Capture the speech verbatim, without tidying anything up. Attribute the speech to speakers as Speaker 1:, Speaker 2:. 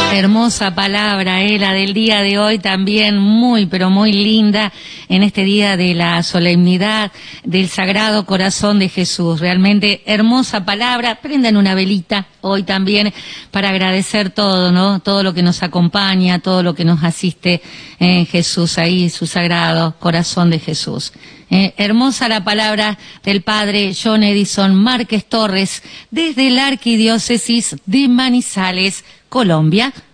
Speaker 1: Hermosa palabra, eh, la del día de hoy también, muy, pero muy linda, en este día de la solemnidad del Sagrado Corazón de Jesús. Realmente hermosa palabra. Prendan una velita hoy también para agradecer todo, ¿no? Todo lo que nos acompaña, todo lo que nos asiste en Jesús, ahí, su Sagrado Corazón de Jesús. Eh, hermosa la palabra del Padre John Edison Márquez Torres, desde la Arquidiócesis de Manizales, Colombia.